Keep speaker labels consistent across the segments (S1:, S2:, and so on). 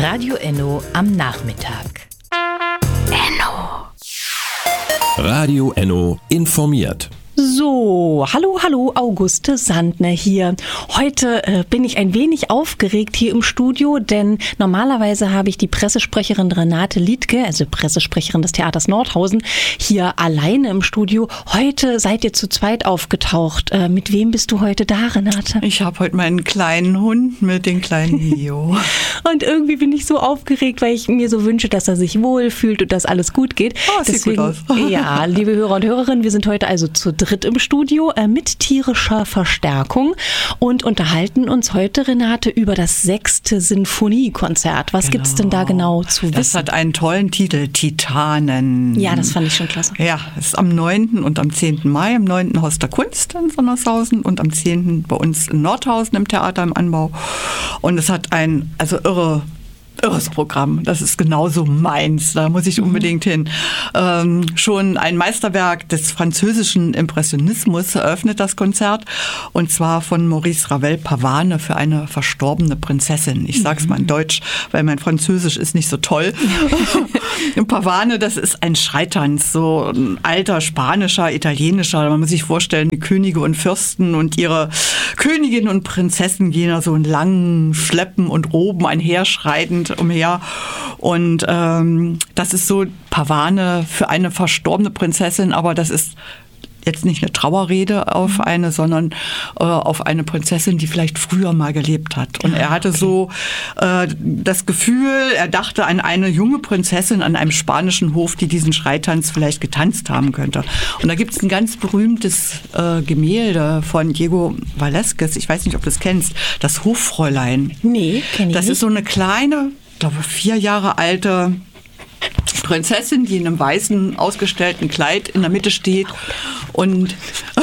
S1: Radio Enno am Nachmittag. Enno.
S2: Radio Enno informiert.
S3: So, hallo, Auguste Sandner hier. Heute bin ich ein wenig aufgeregt hier im Studio, denn normalerweise habe ich die Pressesprecherin Renate Liedtke, also Pressesprecherin des Theaters Nordhausen, hier alleine im Studio. Heute seid ihr zu zweit aufgetaucht. Mit wem bist du heute da, Renate?
S4: Ich habe heute meinen kleinen Hund mit dem kleinen Nio.
S3: Und irgendwie bin ich so aufgeregt, weil ich mir so wünsche, dass er sich wohlfühlt und dass alles gut geht.
S4: Oh, sieht gut aus.
S3: Ja, liebe Hörer und Hörerinnen, wir sind heute also zu dritt im Studio mit tierischer Verstärkung und unterhalten uns heute, Renate, über das 6. Sinfoniekonzert. Was gibt's denn da genau zu wissen?
S4: Das hat einen tollen Titel, Titanen.
S3: Ja, das fand ich schon klasse.
S4: Ja, es ist am 9. und am 10. Mai, am 9. Haus der Kunst in Sondershausen und am 10. bei uns in Nordhausen im Theater im Anbau. Und es hat ein irres Programm. Das ist genauso meins. Da muss ich unbedingt hin. Schon ein Meisterwerk des französischen Impressionismus eröffnet das Konzert. Und zwar von Maurice Ravel, Pavane für eine verstorbene Prinzessin. Ich sag's mal in Deutsch, weil mein Französisch ist nicht so toll. Pavane, das ist ein Schreitanz, so ein alter spanischer, italienischer. Man muss sich vorstellen, die Könige und Fürsten und ihre Königinnen und Prinzessin gehen da so in langen Schleppen und Roben einherschreitend umher. Und das ist so Pavane für eine verstorbene Prinzessin, aber das ist jetzt nicht eine Trauerrede auf eine, sondern auf eine Prinzessin, die vielleicht früher mal gelebt hat. Und er hatte so das Gefühl, er dachte an eine junge Prinzessin an einem spanischen Hof, die diesen Schreitanz vielleicht getanzt haben könnte. Und da gibt es ein ganz berühmtes Gemälde von Diego Velázquez, ich weiß nicht, ob du es kennst, das Hoffräulein.
S3: Nee, kenne ich nicht.
S4: Das ist so eine kleine, ich glaube 4 Jahre alte Prinzessin, die in einem weißen, ausgestellten Kleid in der Mitte steht und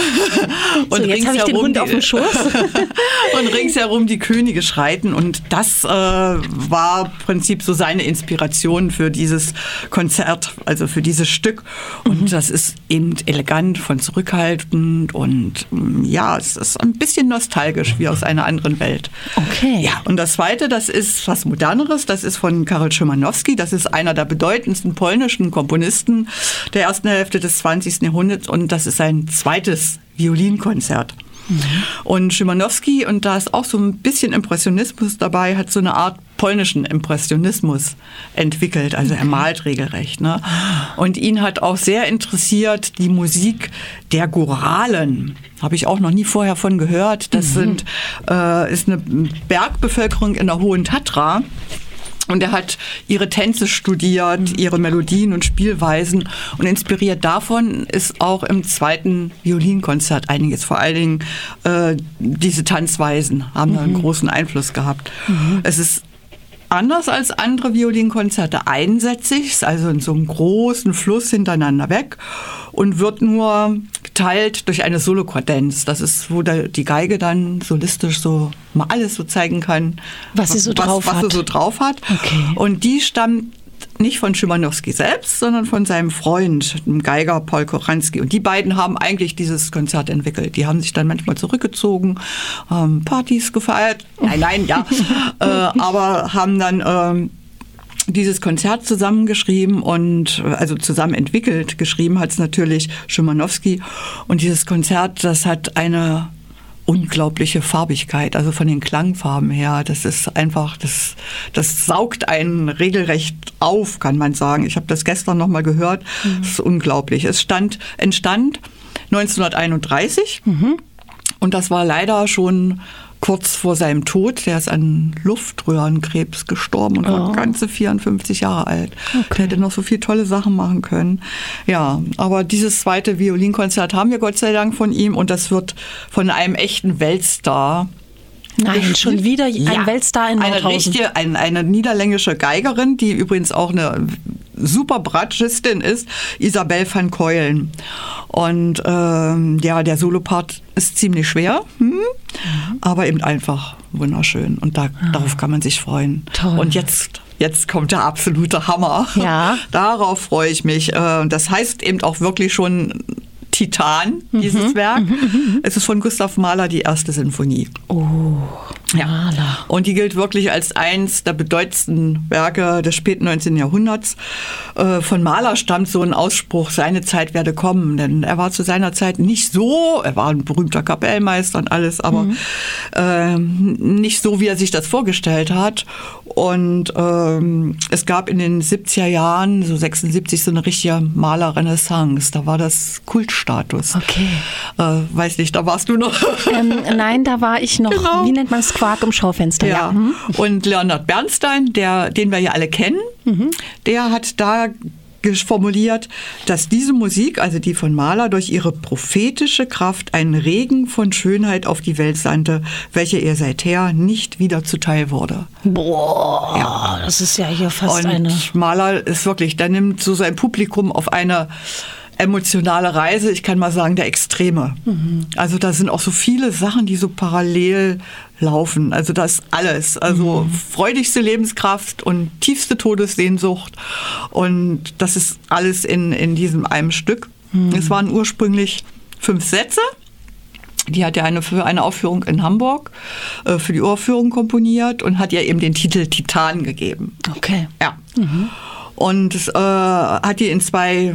S3: so, jetzt habe ich den Hund auf dem Schoß.
S4: Und ringsherum die Könige schreiten. Und das war im Prinzip so seine Inspiration für dieses Konzert, also für dieses Stück. Und das ist eben elegant, von zurückhaltend und ja, es ist ein bisschen nostalgisch, wie aus einer anderen Welt.
S3: Okay.
S4: Ja, und das Zweite, das ist was Moderneres, das ist von Karol Szymanowski. Das ist einer der bedeutendsten polnischen Komponisten der ersten Hälfte des 20. Jahrhunderts und das ist sein zweites Violinkonzert. Und Szymanowski, und da ist auch so ein bisschen Impressionismus dabei, hat so eine Art polnischen Impressionismus entwickelt. Also er malt regelrecht. Ne? Und ihn hat auch sehr interessiert die Musik der Goralen. Habe ich auch noch nie vorher von gehört. Das ist eine Bergbevölkerung in der Hohen Tatra. Und er hat ihre Tänze studiert, ihre Melodien und Spielweisen. Und inspiriert davon ist auch im zweiten Violinkonzert einiges. Vor allen Dingen diese Tanzweisen haben da einen großen Einfluss gehabt. Es ist anders als andere Violinkonzerte einsätzig, also in so einem großen Fluss hintereinander weg und wird nur geteilt durch eine Solokadenz. Das ist, wo die Geige dann solistisch so mal alles so zeigen kann,
S3: was sie so drauf hat.
S4: Okay. Und die stammt nicht von Szymanowski selbst, sondern von seinem Freund, dem Geiger Paul Koranski. Und die beiden haben eigentlich dieses Konzert entwickelt. Die haben sich dann manchmal zurückgezogen, Partys gefeiert. Nein, ja. Aber haben dann dieses Konzert zusammengeschrieben und also zusammen entwickelt. Geschrieben hat es natürlich Szymanowski. Und dieses Konzert, das hat eine unglaubliche Farbigkeit, also von den Klangfarben her. Das ist einfach, das saugt einen regelrecht auf, kann man sagen. Ich habe das gestern noch mal gehört. Das ist unglaublich. Es entstand 1931 und das war leider schon kurz vor seinem Tod. Der ist an Luftröhrenkrebs gestorben und war ganze 54 Jahre alt. Okay. Der hätte noch so viele tolle Sachen machen können. Ja, aber dieses zweite Violinkonzert haben wir Gott sei Dank von ihm und das wird von einem echten Weltstar.
S3: Nein, schon wieder ein Weltstar in Nordhausen.
S4: Eine niederländische Geigerin, die übrigens auch eine super Bratschistin ist, Isabel van Keulen. Und der Solopart ist ziemlich schwer, aber eben einfach wunderschön. Und darauf kann man sich freuen.
S3: Toll.
S4: Und jetzt kommt der absolute Hammer.
S3: Ja.
S4: Darauf freue ich mich. Das heißt eben auch wirklich schon Titan, dieses Werk. Es ist von Gustav Mahler, die erste Sinfonie.
S3: Oh.
S4: Ja.
S3: Maler.
S4: Und die gilt wirklich als eins der bedeutendsten Werke des späten 19. Jahrhunderts. Von Mahler stammt so ein Ausspruch, seine Zeit werde kommen. Denn er war zu seiner Zeit nicht so, er war ein berühmter Kapellmeister und alles, aber nicht so, wie er sich das vorgestellt hat. Und es gab in den 70er Jahren, so 76, so eine richtige Malerrenaissance. Da war das Kultstatus.
S3: Okay.
S4: Weiß nicht, da warst du noch.
S3: Nein, da war ich noch,
S4: Genau.
S3: wie nennt man es, Quark im Schaufenster.
S4: Ja. Und Leonard Bernstein, den wir ja alle kennen, der hat da formuliert, dass diese Musik, also die von Mahler, durch ihre prophetische Kraft einen Regen von Schönheit auf die Welt sandte, welche ihr seither nicht wieder zuteil wurde.
S3: Boah,
S4: Ja.
S3: das ist ja hier fast
S4: Und
S3: eine...
S4: Mahler ist wirklich, der nimmt so sein Publikum auf eine emotionale Reise, ich kann mal sagen, der Extreme. Also da sind auch so viele Sachen, die so parallel laufen. Also das ist alles. Also freudigste Lebenskraft und tiefste Todessehnsucht. Und das ist alles in diesem einem Stück. Es waren ursprünglich 5 Sätze. Die hat er für eine Aufführung in Hamburg, für die Uraufführung komponiert und hat ihr eben den Titel Titan gegeben.
S3: Okay.
S4: Ja. Und hat die in 2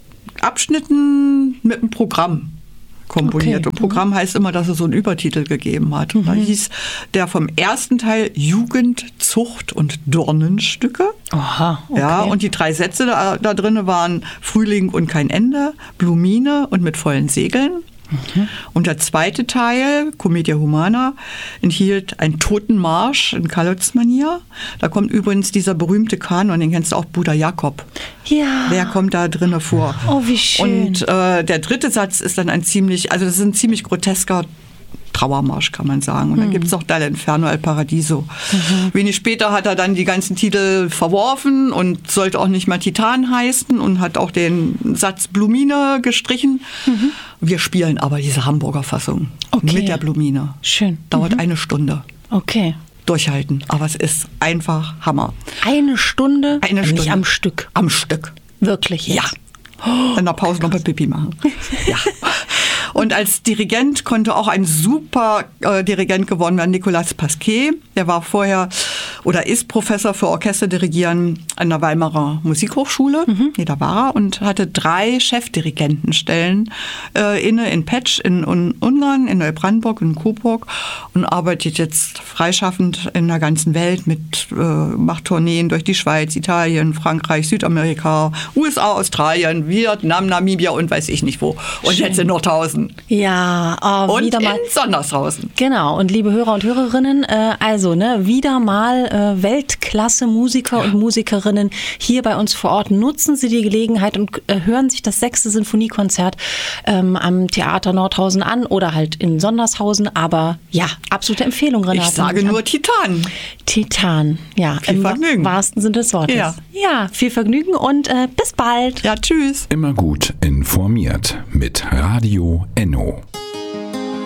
S4: Abschnitten mit einem Programm komponiert.
S3: Okay.
S4: Und Programm heißt immer, dass er so einen Übertitel gegeben hat. Da hieß der vom ersten Teil Jugend, Zucht und Dornenstücke.
S3: Aha, okay.
S4: Ja, und die 3 Sätze da drin waren Frühling und kein Ende, Blumine und mit vollen Segeln. Und der zweite Teil, Commedia Humana, enthielt einen Totenmarsch in Kalotzmanier. Da kommt übrigens dieser berühmte Kanon, den kennst du auch, Bruder Jakob.
S3: Ja.
S4: Der kommt da drinnen vor.
S3: Oh, wie schön.
S4: Und der dritte Satz ist dann das ist ein ziemlich grotesker Trauermarsch, kann man sagen. Und dann gibt es noch Dall'Inferno al Paradiso. Wenig später hat er dann die ganzen Titel verworfen und sollte auch nicht mehr Titan heißen und hat auch den Satz Blumine gestrichen. Wir spielen aber diese Hamburger Fassung
S3: Okay.
S4: mit der Blumine.
S3: Schön.
S4: Dauert 1 Stunde.
S3: Okay.
S4: Durchhalten. Aber es ist einfach Hammer.
S3: 1 Stunde?
S4: Eine Stunde.
S3: Nicht am Stück.
S4: Am Stück.
S3: Wirklich jetzt?
S4: Ja. In der Pause noch mal Pipi machen. Ja. Und als Dirigent konnte auch ein super Dirigent geworden werden, Nicolas Pasquet. Der war vorher oder ist Professor für Orchesterdirigieren an der Weimarer Musikhochschule. Nee, da war er und hatte 3 Chefdirigentenstellen inne in Petsch, in Ungarn, in Neubrandenburg und in Coburg und arbeitet jetzt freischaffend in der ganzen Welt macht Tourneen durch die Schweiz, Italien, Frankreich, Südamerika, USA, Australien, Vietnam, Namibia und weiß ich nicht wo. Und
S3: Schön.
S4: jetzt in Nordhausen.
S3: Ja,
S4: Und
S3: wieder mal.
S4: in Sondershausen.
S3: Genau, und liebe Hörer und Hörerinnen, wieder mal Weltklasse-Musiker und Musikerinnen hier bei uns vor Ort. Nutzen Sie die Gelegenheit und hören sich das 6. Sinfoniekonzert am Theater Nordhausen an oder halt in Sondershausen. Aber ja, absolute Empfehlung, Renate.
S4: Ich sage nur Titan.
S3: Titan, ja,
S4: Viel
S3: im
S4: Vergnügen.
S3: wahrsten Sinne des Wortes. Ja, viel Vergnügen und bis bald.
S4: Ja, tschüss.
S2: Immer gut informiert mit Radio Enno.